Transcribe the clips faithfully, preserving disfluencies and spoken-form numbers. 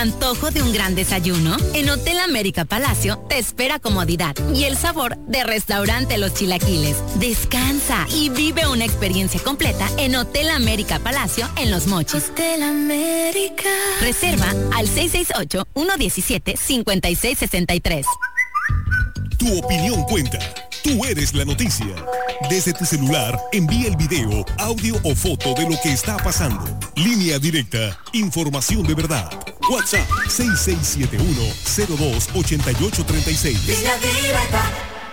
antojo de un gran desayuno? En Hotel América Palacio te espera comodidad y el sabor de Restaurante Los Chilaquiles. Descansa y vive una experiencia completa en Hotel América Palacio en Los Mochis. Hotel América. Reserva al seis seis ocho, uno uno siete, cinco seis seis tres. Tu opinión cuenta. Tú eres la noticia. Desde tu celular, envía el video, audio o foto de lo que está pasando. Línea directa. Información de verdad. WhatsApp seis seis siete uno, cero dos, ocho ocho tres seis. Línea directa.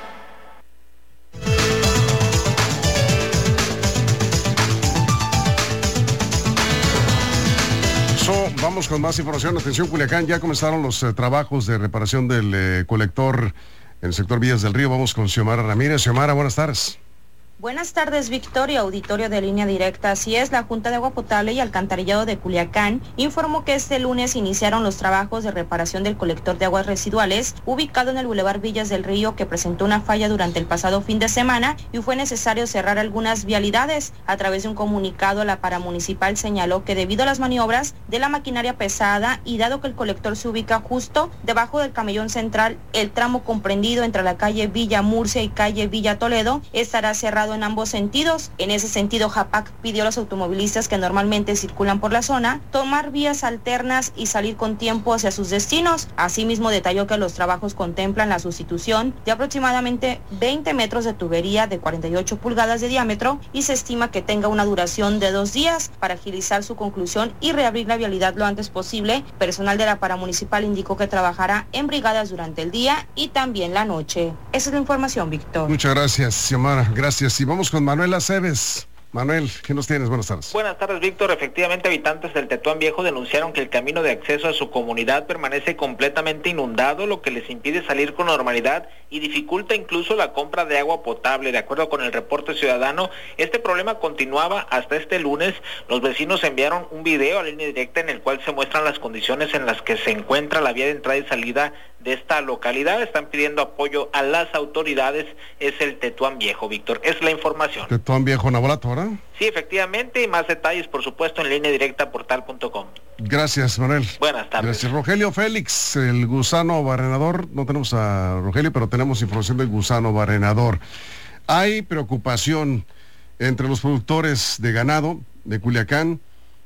Vamos con más información. Atención, Culiacán, ya comenzaron los eh, trabajos de reparación del eh, colector en el sector Villas del Río. Vamos con Xiomara Ramírez. Xiomara, buenas tardes. Buenas tardes, Victoria, auditorio de Línea Directa. Así es, la Junta de Agua Potable y Alcantarillado de Culiacán informó que este lunes iniciaron los trabajos de reparación del colector de aguas residuales ubicado en el Boulevard Villas del Río, que presentó una falla durante el pasado fin de semana y fue necesario cerrar algunas vialidades. A través de un comunicado, la paramunicipal señaló que debido a las maniobras de la maquinaria pesada y dado que el colector se ubica justo debajo del camellón central, el tramo comprendido entre la calle Villa Murcia y calle Villa Toledo estará cerrado en ambos sentidos. En ese sentido, JAPAC pidió a los automovilistas que normalmente circulan por la zona tomar vías alternas y salir con tiempo hacia sus destinos. Asimismo, detalló que los trabajos contemplan la sustitución de aproximadamente veinte metros de tubería de cuarenta y ocho pulgadas de diámetro y se estima que tenga una duración de dos días. Para agilizar su conclusión y reabrir la vialidad lo antes posible, personal de la paramunicipal indicó que trabajará en brigadas durante el día y también la noche. Esa es la información, Víctor. Muchas gracias, Xiomara. Gracias. Y vamos con Manuel Aceves. Manuel, ¿qué nos tienes? Buenas tardes. Buenas tardes, Víctor. Efectivamente, habitantes del Tetuán Viejo denunciaron que el camino de acceso a su comunidad permanece completamente inundado, lo que les impide salir con normalidad y dificulta incluso la compra de agua potable. De acuerdo con el reporte ciudadano, este problema continuaba hasta este lunes. Los vecinos enviaron un video a Línea Directa en el cual se muestran las condiciones en las que se encuentra la vía de entrada y salida de esta localidad. Están pidiendo apoyo a las autoridades. Es el Tetuán Viejo, Víctor. Es la información. Tetuán Viejo, Navolato, ¿verdad? Sí, efectivamente, y más detalles, por supuesto, en línea directa portal punto com. Gracias, Manuel. Buenas tardes. Gracias. Rogelio Félix, el gusano barrenador. No tenemos a Rogelio, pero tenemos información del gusano barrenador. Hay preocupación entre los productores de ganado de Culiacán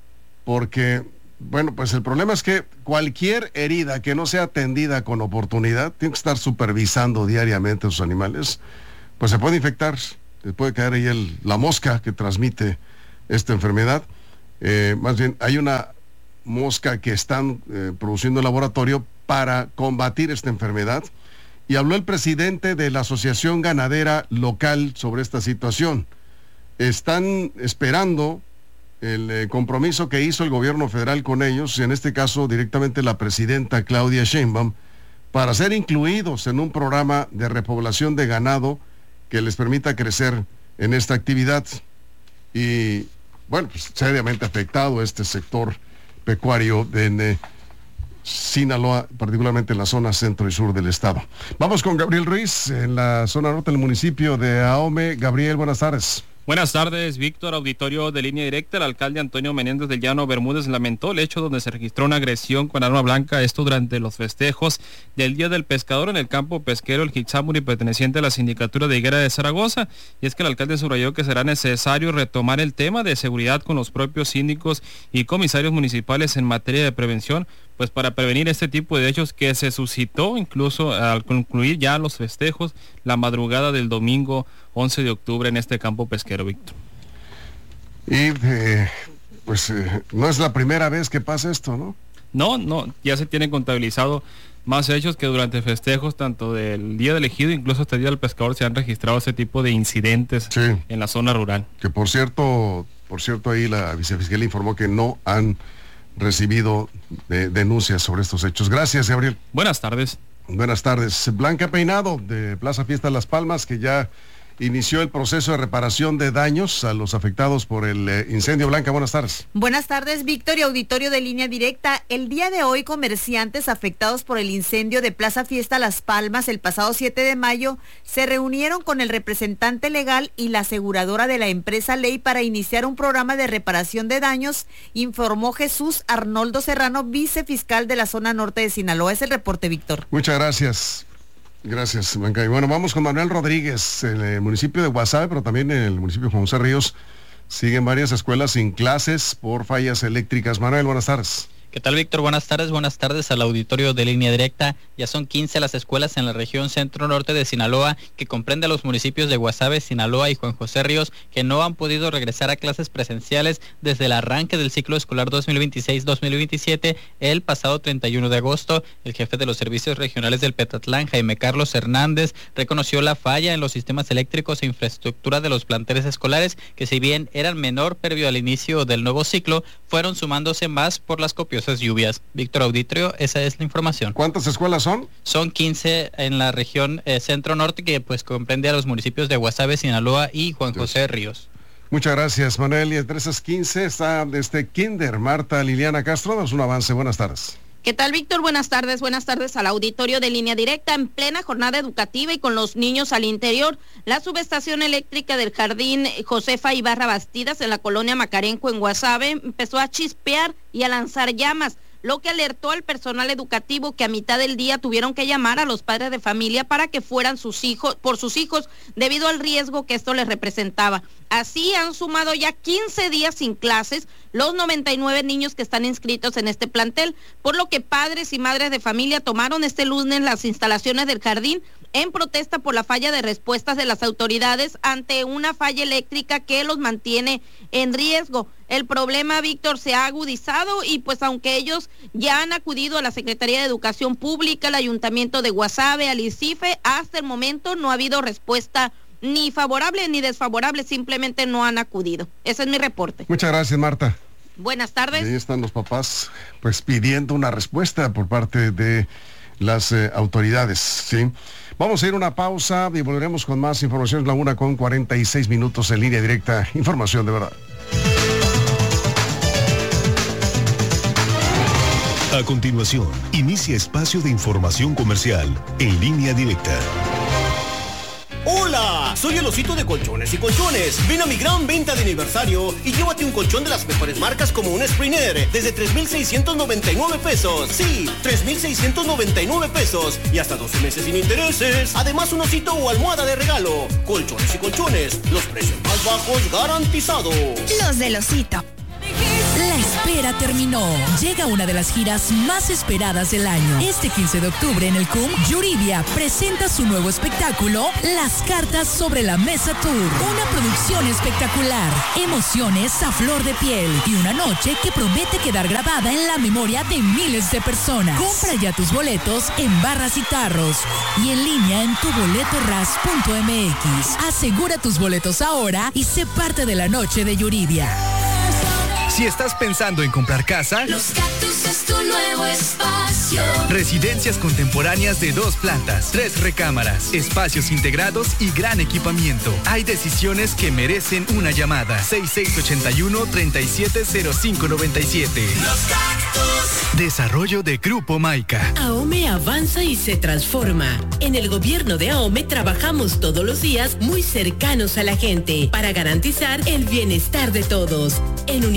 porque, bueno, pues el problema es que cualquier herida que no sea atendida con oportunidad, tiene que estar supervisando diariamente a sus animales, pues se puede infectar. Puede caer ahí el, la mosca que transmite esta enfermedad. Eh, más bien, hay una mosca que están eh, produciendo en laboratorio para combatir esta enfermedad. Y habló el presidente de la Asociación Ganadera Local sobre esta situación. Están esperando el eh, compromiso que hizo el gobierno federal con ellos, en este caso directamente la presidenta Claudia Sheinbaum, para ser incluidos en un programa de repoblación de ganado que les permita crecer en esta actividad. Y bueno, pues seriamente afectado este sector pecuario en eh, Sinaloa, particularmente en la zona centro y sur del estado. Vamos con Gabriel Ruiz, en la zona norte del municipio de Ahome. Gabriel, buenas tardes. Buenas tardes, Víctor, auditorio de Línea Directa. El alcalde Antonio Menéndez del Llano Bermúdez lamentó el hecho donde se registró una agresión con arma blanca, esto durante los festejos del Día del Pescador en el campo pesquero El Jixámuri, perteneciente a la Sindicatura de Higuera de Zaragoza. Y es que el alcalde subrayó que será necesario retomar el tema de seguridad con los propios síndicos y comisarios municipales en materia de prevención, pues para prevenir este tipo de hechos que se suscitó incluso al concluir ya los festejos la madrugada del domingo once de octubre en este campo pesquero, Víctor. Y eh, pues eh, no es la primera vez que pasa esto, ¿no? No, no, ya se tienen contabilizado más hechos que durante festejos, tanto del Día del Ejido, incluso hasta el Día del Pescador, se han registrado ese tipo de incidentes sí. en la zona rural. Que por cierto, por cierto ahí la vicefiscalía informó que no han recibido de, denuncias sobre estos hechos. Gracias, Gabriel. Buenas tardes. Buenas tardes. Blanca Peinado, de Plaza Fiesta Las Palmas, que ya inició el proceso de reparación de daños a los afectados por el eh, incendio. Blanca, buenas tardes. Buenas tardes, Víctor y auditorio de Línea Directa. El día de hoy, comerciantes afectados por el incendio de Plaza Fiesta Las Palmas el pasado siete de mayo se reunieron con el representante legal y la aseguradora de la empresa Ley para iniciar un programa de reparación de daños, informó Jesús Arnoldo Serrano, vicefiscal de la zona norte de Sinaloa. Es el reporte, Víctor. Muchas gracias. Gracias, Blanca. Y bueno, vamos con Manuel Rodríguez, en el municipio de Guasave, pero también en el municipio de Juan José Ríos. Siguen varias escuelas sin clases por fallas eléctricas. Manuel, buenas tardes. ¿Qué tal, Víctor? Buenas tardes, buenas tardes al auditorio de Línea Directa. Ya son quince las escuelas en la región centro-norte de Sinaloa, que comprende a los municipios de Guasave, Sinaloa y Juan José Ríos, que no han podido regresar a clases presenciales desde el arranque del ciclo escolar dos mil veintiséis dos mil veintisiete el pasado treinta y uno de agosto. El jefe de los servicios regionales del Petatlán, Jaime Carlos Hernández, reconoció la falla en los sistemas eléctricos e infraestructura de los planteles escolares, que si bien eran menor previo al inicio del nuevo ciclo, fueron sumándose más por las copiosas lluvias. Víctor, auditorio, esa es la información. ¿Cuántas escuelas son? Son quince en la región eh, centro-norte, que pues comprende a los municipios de Guasave, Sinaloa y Juan José Ríos. Muchas gracias, Manuel. Y entre esas quince está desde Kinder Marta Liliana Castro. Danos un avance. Buenas tardes. ¿Qué tal, Víctor? Buenas tardes, buenas tardes al auditorio de Línea Directa. En plena jornada educativa y con los niños al interior, la subestación eléctrica del Jardín Josefa Ibarra Bastidas en la colonia Macarenco en Guasave empezó a chispear y a lanzar llamas, lo que alertó al personal educativo, que a mitad del día tuvieron que llamar a los padres de familia para que fueran sus hijos, por sus hijos, debido al riesgo que esto les representaba. Así han sumado ya quince días sin clases los noventa y nueve niños que están inscritos en este plantel, por lo que padres y madres de familia tomaron este lunes las instalaciones del jardín en protesta por la falla de respuestas de las autoridades ante una falla eléctrica que los mantiene en riesgo. El problema, Víctor, se ha agudizado y pues aunque ellos ya han acudido a la Secretaría de Educación Pública, al Ayuntamiento de Guasave, al ICIFE, hasta el momento no ha habido respuesta ni favorable ni desfavorable, simplemente no han acudido. Ese es mi reporte. Muchas gracias, Marta. Buenas tardes. Y ahí están los papás pues pidiendo una respuesta por parte de las eh, autoridades, ¿sí? Vamos a ir a una pausa y volveremos con más información. La una con cuarenta y seis minutos en Línea Directa. Información de verdad. A continuación, inicia espacio de información comercial en Línea Directa. ¡Hola! Soy el Osito de Colchones y Colchones. Ven a mi gran venta de aniversario y llévate un colchón de las mejores marcas como un Springer desde tres mil seiscientos noventa y nueve pesos. Sí, tres mil seiscientos noventa y nueve pesos y hasta doce meses sin intereses. Además, un osito o almohada de regalo. Colchones y Colchones, los precios más bajos garantizados. Los del Osito. La espera terminó. Llega una de las giras más esperadas del año. Este quince de octubre en el C U M, Yuridia presenta su nuevo espectáculo, Las Cartas sobre la Mesa Tour. Una producción espectacular, emociones a flor de piel y una noche que promete quedar grabada en la memoria de miles de personas. Compra ya tus boletos en Barras y Tarros y en línea en tu boleto ras punto m x. Asegura tus boletos ahora y sé parte de la noche de Yuridia. Si estás pensando en comprar casa, Los Cactus es tu nuevo espacio. Residencias contemporáneas de dos plantas, tres recámaras, espacios integrados y gran equipamiento. Hay decisiones que merecen una llamada. seis seis ocho uno, tres siete cero cinco nueve siete. Los Cactus. Desarrollo de Grupo Maica. AOME avanza y se transforma. En el gobierno de AOME trabajamos todos los días muy cercanos a la gente para garantizar el bienestar de todos. En